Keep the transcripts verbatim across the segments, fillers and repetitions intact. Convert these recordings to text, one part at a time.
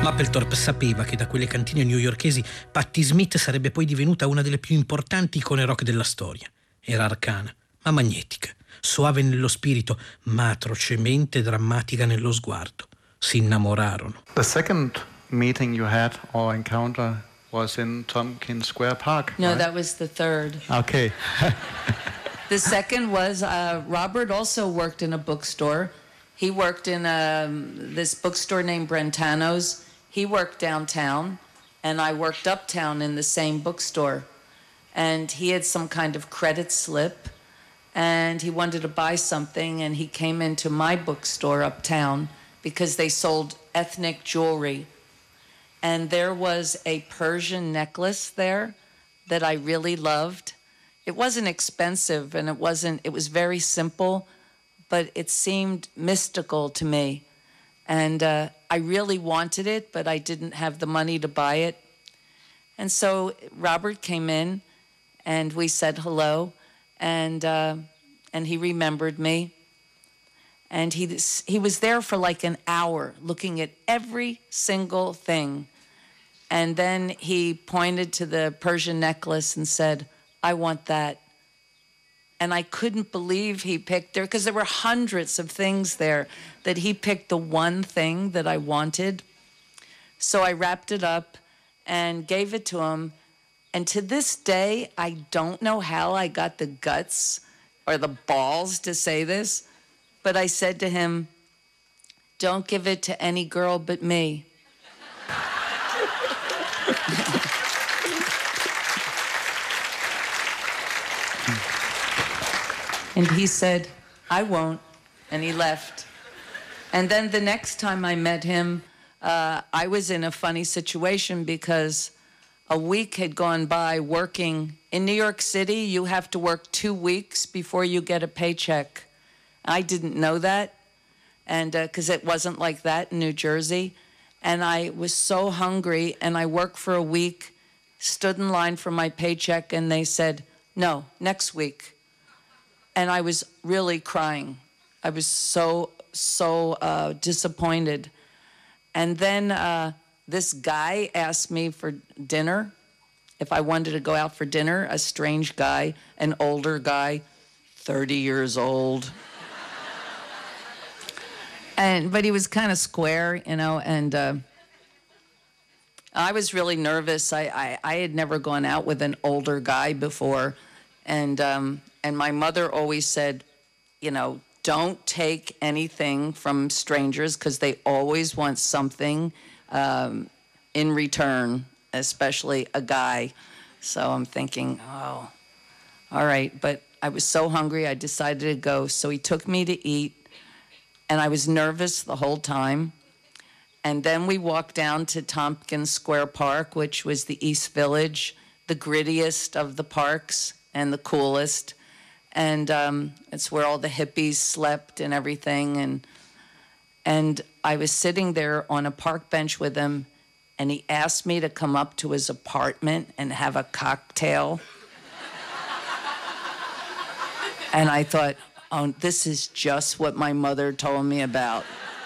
Mapplethorpe sapeva che da quelle cantine newyorkesi Patti Smith sarebbe poi divenuta una delle più importanti icone rock della storia. Era arcana, ma magnetica, soave nello spirito, ma atrocemente drammatica nello sguardo. Si innamorarono. The second meeting you had or encounter was in Tompkins Square Park. No, right? that was the third. Okay. The second was uh, Robert also worked in a bookstore. He worked in um, this bookstore named Brentano's. He worked downtown, and I worked uptown in the same bookstore. And he had some kind of credit slip, and he wanted to buy something, and he came into my bookstore uptown because they sold ethnic jewelry. And there was a Persian necklace there that I really loved. It wasn't expensive, and it wasn't, it was very simple, but it seemed mystical to me. And uh, I really wanted it, but I didn't have the money to buy it. And so Robert came in, and we said hello, and uh, and he remembered me. And he he was there for like an hour, looking at every single thing. And then he pointed to the Persian necklace and said, "I want that." And I couldn't believe he picked there, because there were hundreds of things there, that he picked the one thing that I wanted. So I wrapped it up and gave it to him. And to this day, I don't know how I got the guts or the balls to say this, but I said to him, "Don't give it to any girl but me." And he said, "I won't," and he left. And then the next time I met him, uh, I was in a funny situation because a week had gone by working. In New York City, you have to work two weeks before you get a paycheck. I didn't know that, and because uh, it wasn't like that in New Jersey. And I was so hungry, and I worked for a week, stood in line for my paycheck, and they said, "No, next week." And I was really crying. I was so, so uh, disappointed. And then uh, this guy asked me for dinner, if I wanted to go out for dinner, a strange guy, an older guy, thirty years old. And but he was kind of square, you know, and uh, I was really nervous. I, I, I had never gone out with an older guy before. And um, and my mother always said, you know, don't take anything from strangers because they always want something um, in return, especially a guy. So I'm thinking, oh, all right. But I was so hungry, I decided to go. So he took me to eat, and I was nervous the whole time. And then we walked down to Tompkins Square Park, which was the East Village, the grittiest of the parks and the coolest. And um, it's where all the hippies slept and everything. And and I was sitting there on a park bench with him, and he asked me to come up to his apartment and have a cocktail. And I thought, oh, this is just what my mother told me about.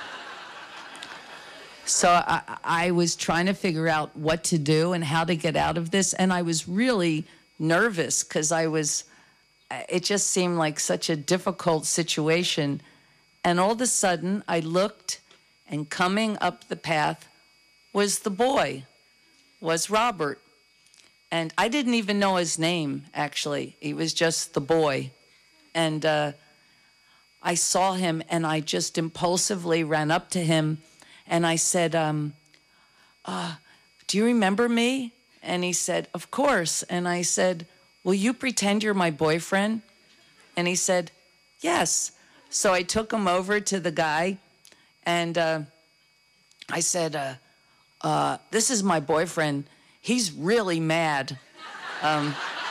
So I, I was trying to figure out what to do and how to get out of this. And I was really nervous because I was, it just seemed like such a difficult situation. And all of a sudden I looked, and coming up the path was the boy, was Robert. And I didn't even know his name, actually. He was just the boy. And uh, I saw him, and I just impulsively ran up to him, and I said, um, uh, do you remember me? And he said, of course. And I said, will you pretend you're my boyfriend? And he said, yes. So I took him over to the guy, and uh, I said, uh, uh, this is my boyfriend. He's really mad. Um,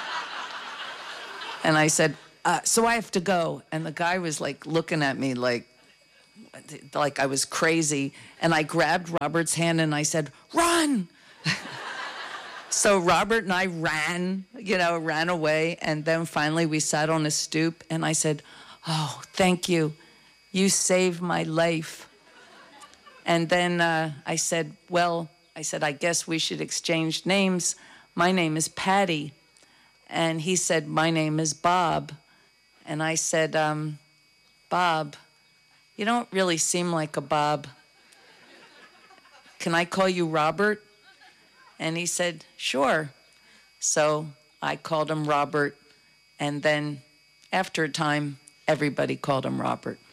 and I said, uh, so I have to go. And the guy was like looking at me like, like I was crazy. And I grabbed Robert's hand and I said, run. So Robert and I ran, you know, ran away. And then finally we sat on a stoop, and I said, oh, thank you. You saved my life. And then uh, I said, well, I said, I guess we should exchange names. My name is Patty. And he said, my name is Bob. And I said, um, Bob, you don't really seem like a Bob. Can I call you Robert? And he said, sure. So I called him Robert. And then after a time, everybody called him Robert.